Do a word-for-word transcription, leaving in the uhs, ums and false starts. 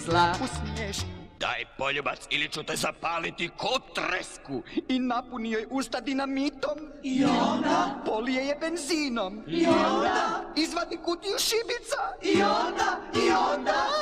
zla usmiješni. Daj poljubac ili ću te zapaliti ko tresku. I napuni joj usta dinamitom. I onda? Polije je benzinom. I onda? Izvadi kutiju šibica. I onda? I onda?